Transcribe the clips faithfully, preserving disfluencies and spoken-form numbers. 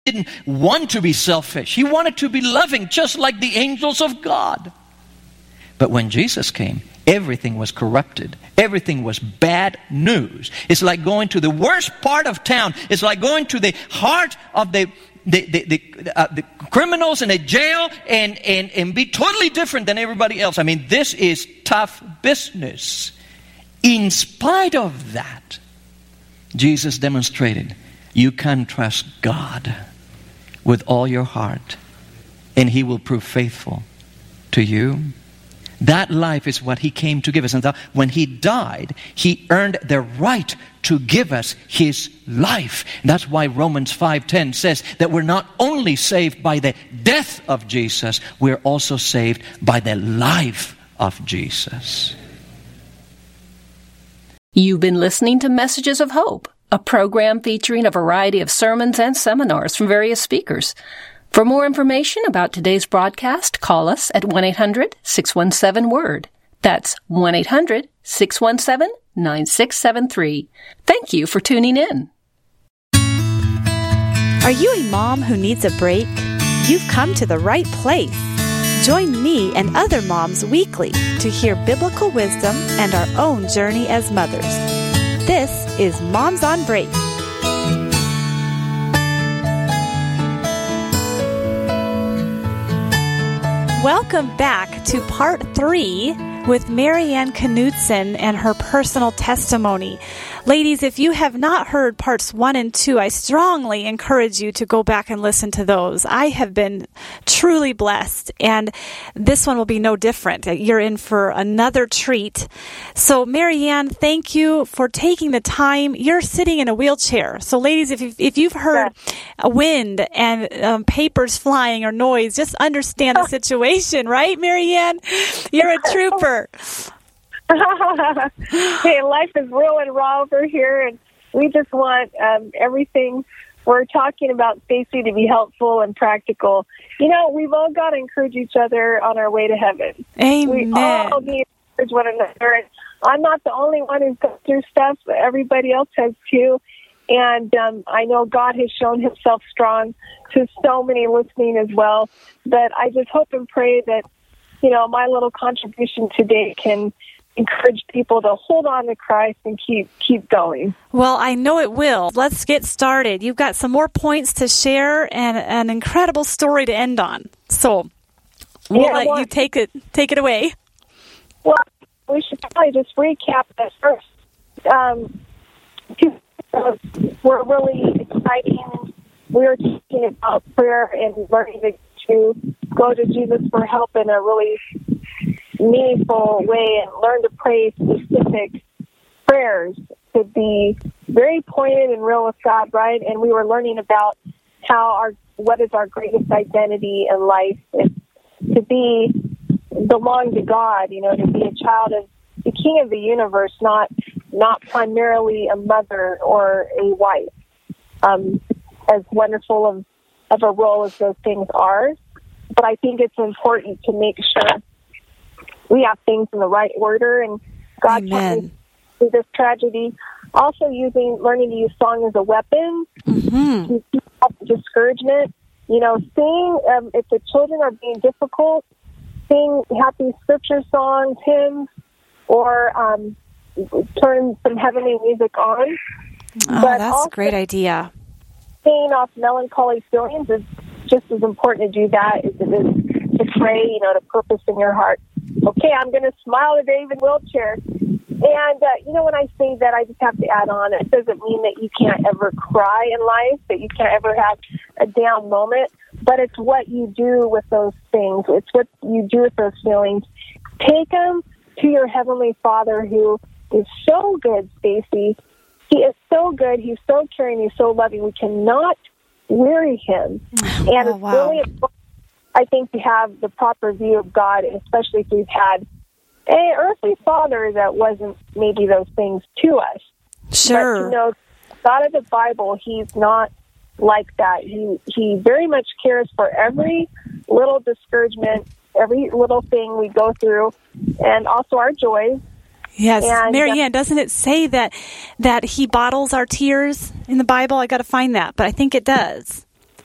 didn't want to be selfish. He wanted to be loving, just like the angels of God. But when Jesus came, everything was corrupted. Everything was bad news. It's like going to the worst part of town. It's like going to the heart of the the the, the, uh, the criminals in a jail and, and, and be totally different than everybody else. I mean, this is tough business. In spite of that, Jesus demonstrated you can trust God with all your heart, and He will prove faithful to you. That life is what He came to give us. And when He died, He earned the right to give us His life. And that's why Romans five ten says that we're not only saved by the death of Jesus, we're also saved by the life of Jesus. You've been listening to Messages of Hope, a program featuring a variety of sermons and seminars from various speakers. For more information about today's broadcast, call us at one eight hundred six one seven word. That's one eight hundred six one seven nine six seven three. Thank you for tuning in. Are you a mom who needs a break? You've come to the right place. Join me and other moms weekly to hear biblical wisdom and our own journey as mothers. This is Moms on Break. Welcome back to part three with Marianne Knudsen and her personal testimony. Ladies, if you have not heard parts one and two, I strongly encourage you to go back and listen to those. I have been truly blessed, and this one will be no different. You're in for another treat. So, Marianne, thank you for taking the time. You're sitting in a wheelchair. So, ladies, if you've, if you've heard a wind and um, papers flying or noise, just understand the situation, right, Marianne? You're a trooper. Hey, life is real and raw over here, and we just want um, everything we're talking about, Stacy, to be helpful and practical. You know, we've all got to encourage each other on our way to heaven. Amen. We all need to encourage one another. And I'm not the only one who's gone through stuff, but everybody else has too. And um, I know God has shown Himself strong to so many listening as well. But I just hope and pray that, you know, my little contribution today can encourage people to hold on to Christ and keep keep going. Well, I know it will. Let's get started. You've got some more points to share and an incredible story to end on. So we'll yeah, let well, you take it take it away. Well, we should probably just recap this first. Um, uh, were really exciting. We were talking about prayer and learning to, to go to Jesus for help in a really meaningful way and learn to pray specific prayers to be very pointed and real with God, right? And we were learning about how our what is our greatest identity in life is to be belong to God, you know, to be a child of the King of the universe, not not primarily a mother or a wife. Um, as wonderful of, of a role as those things are, but I think it's important to make sure we have things in the right order, and God taught me through this tragedy. Also using, learning to use song as a weapon mm-hmm. to keep up discouragement. You know, sing, um, if the children are being difficult, sing happy scripture songs, hymns, or um, turn some heavenly music on. Oh, but that's a great idea. Staying off melancholy feelings is just as important to do that as it is to pray, you know, to purpose in your heart. Okay, I'm going to smile today in wheelchair. And, uh, you know, when I say that, I just have to add on, it doesn't mean that you can't ever cry in life, that you can't ever have a down moment, but it's what you do with those things. It's what you do with those feelings. Take them to your Heavenly Father, who is so good, Stacy. He is so good. He's so caring. He's so loving. We cannot weary Him. And oh, it's wow. really important, I think, to have the proper view of God, especially if we've had an earthly father that wasn't maybe those things to us. Sure. But, you know, God of the Bible, He's not like that. He he very much cares for every little discouragement, every little thing we go through, and also our joys. Yes, and, Marianne, doesn't it say that that He bottles our tears in the Bible? I got to find that, but I think it does.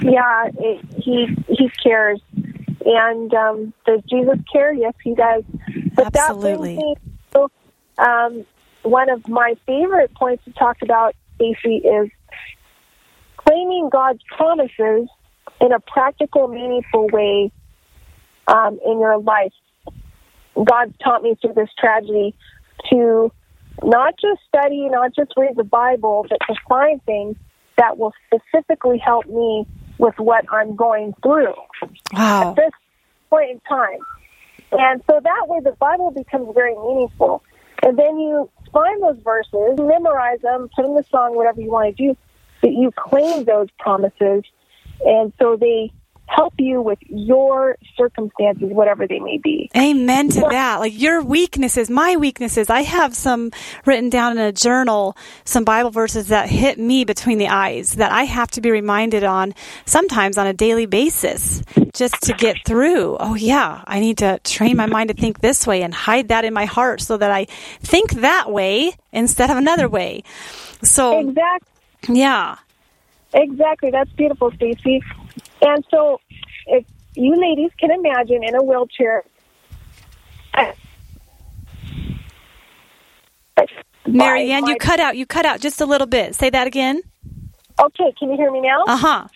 Yeah, it, he he cares. And um, does Jesus care? Yes, he does. But Absolutely. That brings me to, um, one of my favorite points to talk about, Stacey, is claiming God's promises in a practical, meaningful way um, in your life. God's taught me through this tragedy to not just study, not just read the Bible, but to find things that will specifically help me with what I'm going through Wow. at this point in time. And so that way the Bible becomes very meaningful. And then you find those verses, memorize them, put them in the song, whatever you want to do, but you claim those promises. And so they help you with your circumstances, whatever they may be. Amen to that. Like your weaknesses, my weaknesses. I have some written down in a journal, some Bible verses that hit me between the eyes that I have to be reminded on sometimes on a daily basis just to get through. Oh yeah, I need to train my mind to think this way and hide that in my heart so that I think that way instead of another way. So Exactly. Yeah. Exactly. That's beautiful, Stacey. And so if you ladies can imagine in a wheelchair. Marianne, by, you by, cut out. You cut out just a little bit. Say that again. Okay, can you hear me now? Uh-huh.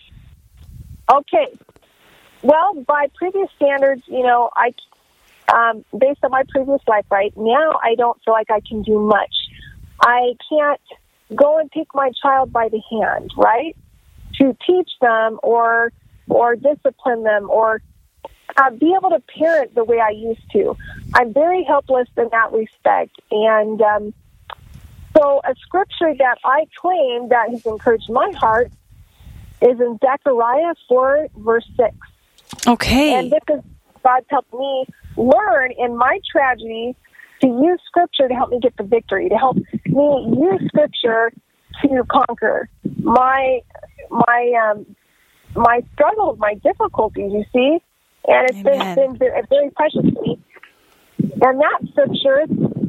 Okay. Well, by previous standards, you know, I, um, based on my previous life, right, now I don't feel like I can do much. I can't go and take my child by the hand, right, to teach them or or discipline them or uh, be able to parent the way I used to. I'm very helpless in that respect. And um, so a scripture that I claim that has encouraged my heart is in Zechariah four, verse six. Okay. And this is God's helped me learn in my tragedy to use Scripture to help me get the victory, to help me use Scripture to conquer my my um, my struggles, my difficulties, you see. And it's been, been very, very precious to me. And that Scripture,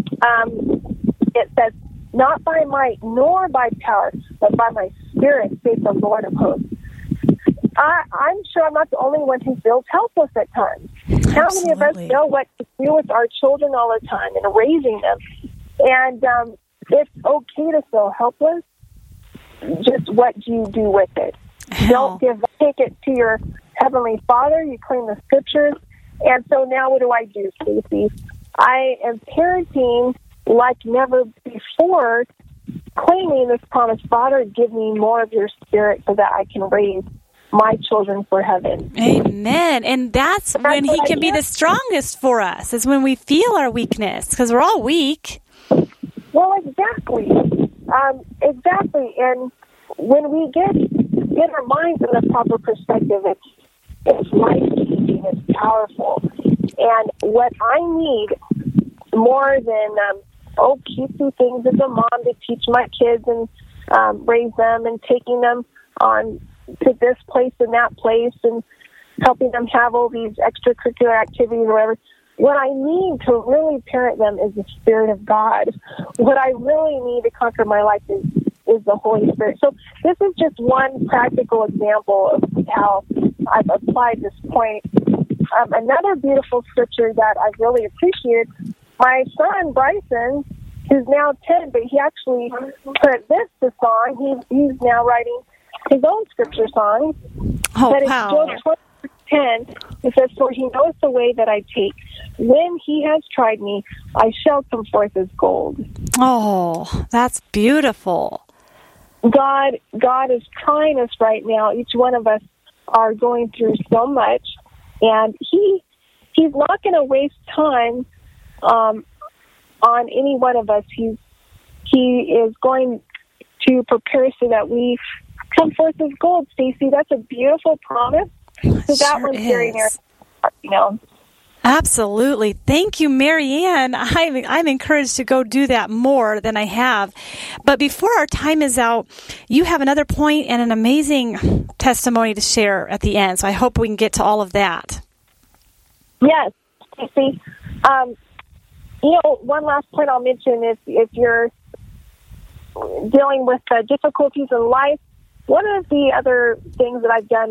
um, it says, not by might nor by power, but by my Spirit, says the Lord of hosts. I, I'm sure I'm not the only one who feels helpless at times. Absolutely. How many of us know what to do with our children all the time and raising them? And um, it's okay to feel helpless. Just what do you do with it? Hell. Don't give, take it to your Heavenly Father. You claim the Scriptures. And so now what do I do, Stacey? I am parenting like never before, claiming this promise, Father, give me more of your Spirit so that I can raise my children for heaven. Amen. And that's, that's when he can be the strongest for us, is when we feel our weakness, because we're all weak. Well, exactly. Um, exactly. And when we get get our minds in the proper perspective, it's, it's life-changing, it's powerful. And what I need more than, um, oh, cutesy things as a mom to teach my kids and um, raise them and taking them on to this place and that place and helping them have all these extracurricular activities or whatever. What I need to really parent them is the Spirit of God. What I really need to conquer my life is, is the Holy Spirit. So this is just one practical example of how I've applied this point. Um, another beautiful scripture that I've really appreciated, my son, Bryson, who's now ten, but he actually put this to song. He, he's now writing his own scripture song. Oh, but wow. It's Job twenty, ten. It says, for he knows the way that I take. When he has tried me, I shall come forth as gold. Oh, that's beautiful. God, God is trying us right now. Each one of us are going through so much, and he he's not going to waste time um, on any one of us. He's he is going to prepare so that we come forth as gold. Stacey, that's a beautiful promise. So that sure one's very near, you know. Absolutely. Thank you, Marianne. I'm, I'm encouraged to go do that more than I have. But before our time is out, you have another point and an amazing testimony to share at the end. So I hope we can get to all of that. Yes, Stacey. Um, you know, one last point I'll mention is if you're dealing with uh, difficulties in life, one of the other things that I've done